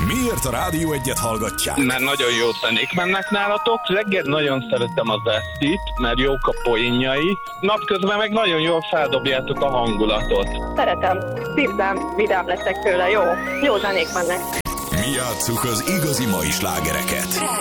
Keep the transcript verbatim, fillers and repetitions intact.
Miért a Rádió Egyet hallgatják? Mert nagyon jó zenék mennek nálatok. Reggel nagyon szeretem az Esztit, mert jók a poénjai. Napközben meg nagyon jól feldobjátok a hangulatot. Szeretem. Szívdám, vidám leszek tőle. Jó. Jó zenék mennek. Mi játsszuk az igazi mai slágereket.